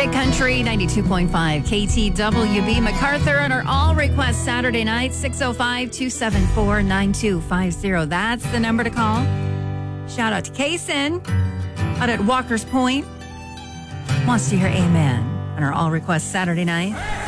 Big Country 92.5 KTWB MacArthur on our All Request Saturday night, 605-274-9250. That's the number to call. Shout out to Kaysen out at Walker's Point. Wants to hear amen on our All Request Saturday night.